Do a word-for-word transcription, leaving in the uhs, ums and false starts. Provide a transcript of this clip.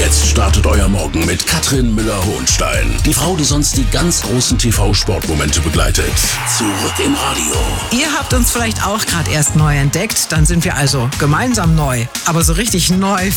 Jetzt startet euer Morgen mit Katrin Müller-Hohenstein. Die Frau, die sonst die ganz großen T V-Sportmomente begleitet. Zurück im Radio. Ihr habt uns vielleicht auch gerade erst neu entdeckt. Dann sind wir also gemeinsam neu. Aber so richtig neu